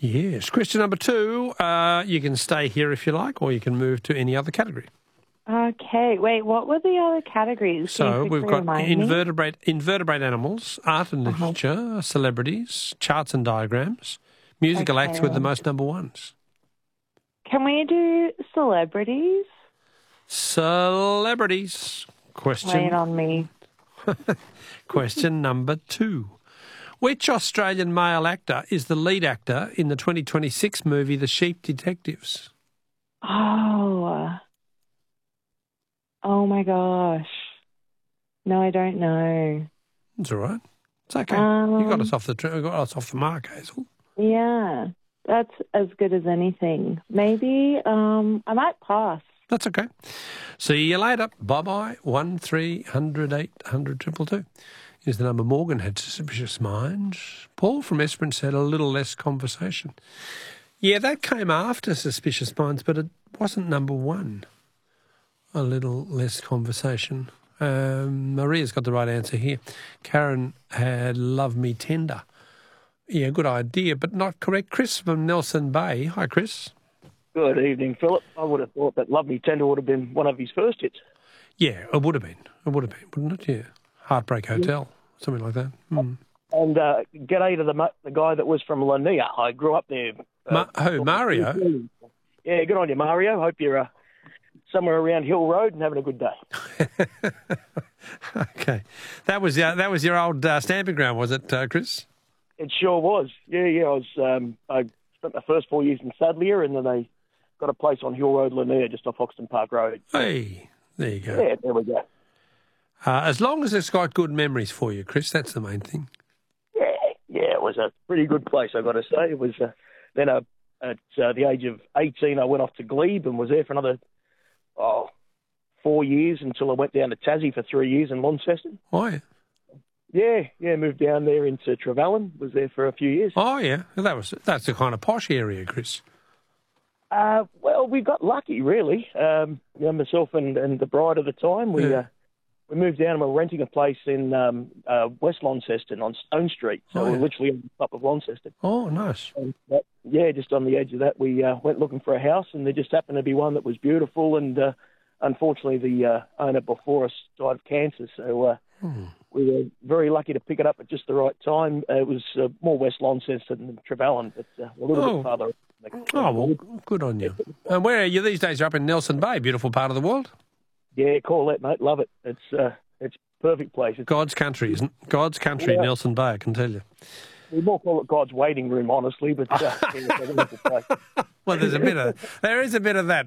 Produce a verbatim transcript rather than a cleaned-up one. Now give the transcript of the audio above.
Yes. Question number two. Uh, you can stay here if you like, or you can move to any other category. Okay. Wait, what were the other categories? Can So you we've quickly got remind me? invertebrate invertebrate animals, art and Uh-huh. literature, celebrities, charts and diagrams, musical Okay. acts with the most number ones. Can we do celebrities? Celebrities. Lay it Question on me. question number two. Which Australian male actor is the lead actor in the twenty twenty-six movie The Sheep Detectives? Oh. Oh, my gosh. No, I don't know. It's all right. It's okay. Um, you got us off the tr- you got us off the mark, Hazel. Yeah, that's as good as anything. Maybe um, I might pass. That's okay. See you later. Bye-bye. One three hundred eight hundred triple two is the number. Morgan had suspicious minds. Paul from Esperance said a little less conversation. Yeah, that came after Suspicious Minds, but it wasn't number one. A little less conversation. Um, Maria's got the right answer here. Karen had Love Me Tender. Yeah, good idea, but not correct. Chris from Nelson Bay. Hi, Chris. Good evening, Philip. I would have thought that Love Me Tender would have been one of his first hits. Yeah, it would have been. It would have been, wouldn't it? Yeah. Heartbreak Hotel, yeah. Something like that. Mm. And uh, g'day to the the guy that was from Lanier. I grew up there. Ma- uh, who, Mario? Yeah, good on you, Mario. Hope you're uh, somewhere around Hill Road and having a good day. Okay. That was, uh, that was your old uh, stamping ground, was it, uh, Chris? It sure was. Yeah, yeah. I was. Um, I spent the first four years in Sadleir, and then they got a place on Hill Road, Lanier, just off Hoxton Park Road. Hey, there you go. Yeah, there we go. Uh, as long as it's got good memories for you, Chris, that's the main thing. Yeah, yeah. It was a pretty good place, I got to say. It was. Uh, then uh, at uh, the age of eighteen, I went off to Glebe and was there for another oh, four years until I went down to Tassie for three years in Launceston. Oh, yeah. Yeah, yeah, moved down there into Trevallyn, was there for a few years. Oh, yeah. That was that's the kind of posh area, Chris. Uh, well, we got lucky, really. Um, you know, myself and, and the bride at the time, we Yeah. uh, we moved down and we were renting a place in um, uh, West Launceston on Stone Street. So Oh, yeah. we're literally on top of Launceston. Oh, nice. And that, yeah, just on the edge of that, we uh, went looking for a house, and there just happened to be one that was beautiful. And uh, unfortunately, the uh, owner before us died of cancer, so uh, Hmm. we were very lucky to pick it up at just the right time. Uh, it was uh, more West Launceston than Trevallyn, but uh, a little Oh. bit farther. Oh, well, good on you. And where are you these days? You're up in Nelson Bay, beautiful part of the world. Yeah, call that, mate. Love it. It's uh, it's a perfect place. It's, God's country, isn't it? God's country, Yeah. Nelson Bay, I can tell you. we more call it God's waiting room, honestly, but uh, yeah, it's a wonderful place. Well, there's a bit of, there is a bit of that.